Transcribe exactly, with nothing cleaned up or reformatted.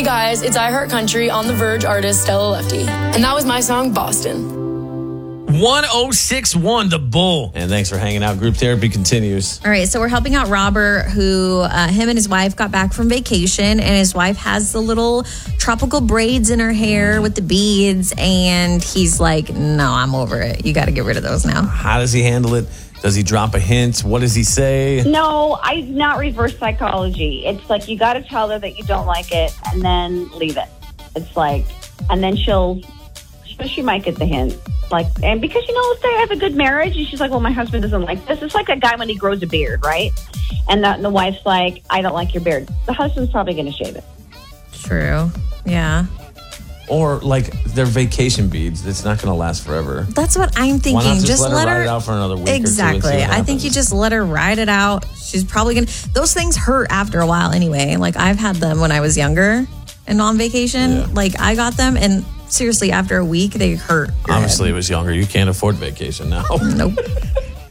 guys, it's I Heart Country on The Verge artist Stella Lefty. And that was my song, Boston. one oh six one, The Bull. And thanks for hanging out. Group therapy continues. All right, so we're helping out Robert, who uh, him and his wife got back from vacation, and his wife has the little tropical braids in her hair with the beads, and he's like, no, I'm over it. You got to get rid of those now. How does he handle it? Does he drop a hint? What does he say? No, I not reverse psychology. It's like you got to tell her that you don't like it and then leave it. It's like, and then she'll, she might get the hint. Like, and because, you know, if they have a good marriage, and she's like, well, my husband doesn't like this. It's like a guy when he grows a beard, right? And the, and the wife's like, I don't like your beard. The husband's probably going to shave it. True. Yeah. Or like their vacation beads. It's not going to last forever. That's what I'm thinking. Why not just, just let, let her her ride it out for another week exactly. or two and see what I think you just let her ride it out. She's probably going to... Those things hurt after a while anyway. Like, I've had them when I was younger and on vacation. Yeah. Like, I got them, and seriously, after a week, they hurt. Obviously, it was younger. You can't afford vacation now. Nope.